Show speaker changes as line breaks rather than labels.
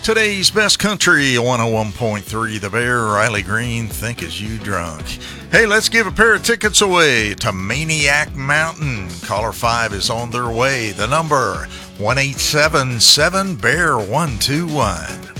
Today's best country, 101.3 The Bear, Riley Green, Think As You Drunk. Hey, let's give a pair of tickets away to Maniac Mountain. Caller 5 is on their way. The number, 1-877-BEAR-121.